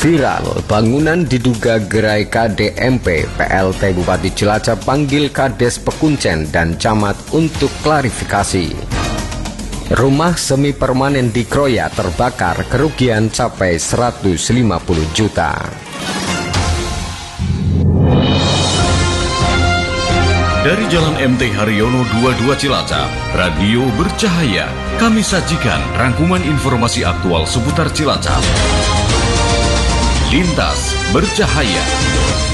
Viral, bangunan diduga gerai KDMP, PLT Bupati Cilacap panggil Kades Pekuncen dan Camat untuk klarifikasi. Rumah semi permanen di Kroya terbakar, kerugian capai 150 juta. Dari Jalan MT Haryono 22 Cilacap, Radio Bercahaya, kami sajikan rangkuman informasi aktual seputar Cilacap. Lintas Bercahaya.